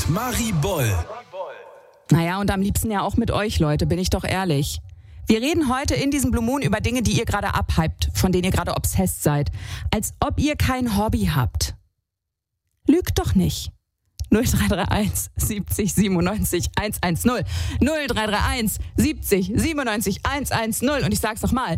mit Marie Boll. Naja, und am liebsten ja auch mit euch, Leute, bin ich doch ehrlich. Wir reden heute in diesem Blue Moon über Dinge, die ihr gerade abhypt, von denen ihr gerade obsessed seid. Als ob ihr kein Hobby habt. Lügt doch nicht. 0331 70 97 110. 0331 70 97 110. Und ich sag's nochmal.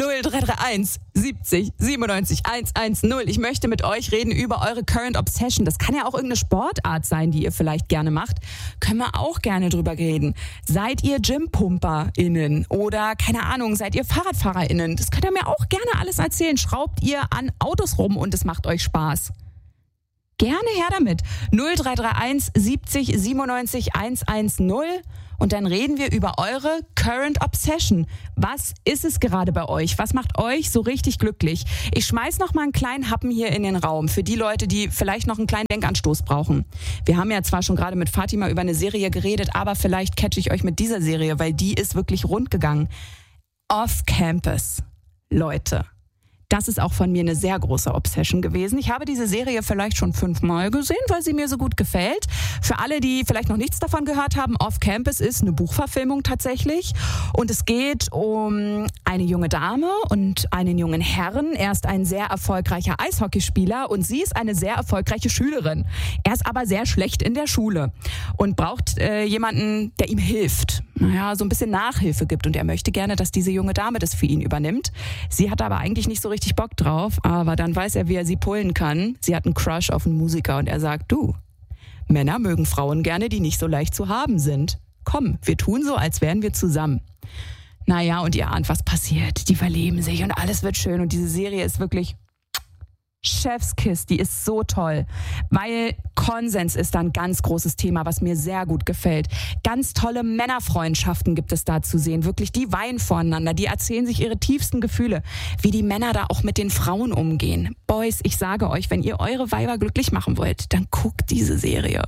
0331 70 97 110. Ich möchte mit euch reden über eure Current Obsession. Das kann ja auch irgendeine Sportart sein, die ihr vielleicht gerne macht. Können wir auch gerne drüber reden. Seid ihr GympumperInnen oder, keine Ahnung, seid ihr FahrradfahrerInnen? Das könnt ihr mir auch gerne alles erzählen. Schraubt ihr an Autos rum und es macht euch Spaß? Gerne her damit. 0331 70 97 110 und dann reden wir über eure Current Obsession. Was ist es gerade bei euch? Was macht euch so richtig glücklich? Ich schmeiß noch mal einen kleinen Happen hier in den Raum für die Leute, die vielleicht noch einen kleinen Denkanstoß brauchen. Wir haben ja zwar schon gerade mit Fatima über eine Serie geredet, aber vielleicht catche ich euch mit dieser Serie, weil die ist wirklich rund gegangen. Off Campus. Leute. Das ist auch von mir eine sehr große Obsession gewesen. Ich habe diese Serie vielleicht schon 5-mal gesehen, weil sie mir so gut gefällt. Für alle, die vielleicht noch nichts davon gehört haben, Off Campus ist eine Buchverfilmung tatsächlich. Und es geht um eine junge Dame und einen jungen Herrn. Er ist ein sehr erfolgreicher Eishockeyspieler und sie ist eine sehr erfolgreiche Schülerin. Er ist aber sehr schlecht in der Schule und braucht jemanden, der ihm hilft. Naja, so ein bisschen Nachhilfe gibt. Und er möchte gerne, dass diese junge Dame das für ihn übernimmt. Sie hat aber eigentlich nicht so richtig Bock drauf, aber dann weiß er, wie er sie pullen kann. Sie hat einen Crush auf einen Musiker und er sagt, du, Männer mögen Frauen gerne, die nicht so leicht zu haben sind. Komm, wir tun so, als wären wir zusammen. Naja, und ihr ahnt, was passiert. Die verlieben sich und alles wird schön und diese Serie ist wirklich Chefskiss, die ist so toll, weil Konsens ist da ein ganz großes Thema, was mir sehr gut gefällt. Ganz tolle Männerfreundschaften gibt es da zu sehen, wirklich, die weinen voreinander, die erzählen sich ihre tiefsten Gefühle, wie die Männer da auch mit den Frauen umgehen. Boys, ich sage euch, wenn ihr eure Weiber glücklich machen wollt, dann guckt diese Serie.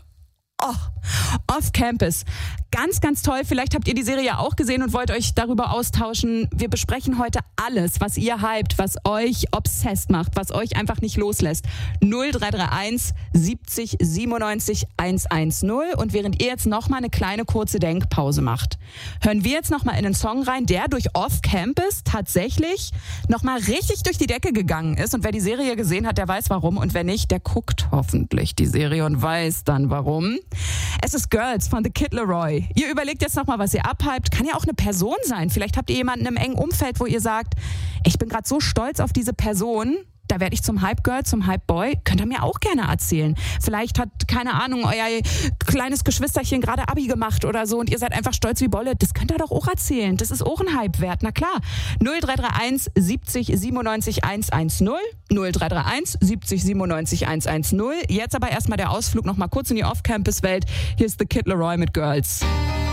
Oh, Off Campus. Ganz, ganz toll. Vielleicht habt ihr die Serie ja auch gesehen und wollt euch darüber austauschen. Wir besprechen heute alles, was ihr hypt, was euch obsessed macht, was euch einfach nicht loslässt. 0331 70 97 110. Und während ihr jetzt nochmal eine kleine kurze Denkpause macht, hören wir jetzt nochmal in einen Song rein, der durch Off Campus tatsächlich nochmal richtig durch die Decke gegangen ist. Und wer die Serie gesehen hat, der weiß warum. Und wer nicht, der guckt hoffentlich die Serie und weiß dann warum. Es ist Girls von The Kid Laroi. Ihr überlegt jetzt nochmal, was ihr abhypt. Kann ja auch eine Person sein. Vielleicht habt ihr jemanden im engen Umfeld, wo ihr sagt, ich bin gerade so stolz auf diese Person, da werde ich zum Hype-Girl, zum Hype-Boy. Könnt ihr mir auch gerne erzählen. Vielleicht hat, keine Ahnung, euer kleines Geschwisterchen gerade Abi gemacht oder so und ihr seid einfach stolz wie Bolle. Das könnt ihr doch auch erzählen. Das ist auch ein Hype wert. Na klar. 0331 70 97 110. 0331 70 97 110. Jetzt aber erstmal der Ausflug nochmal kurz in die Off-Campus-Welt. Hier ist The Kid Laroi mit Girls.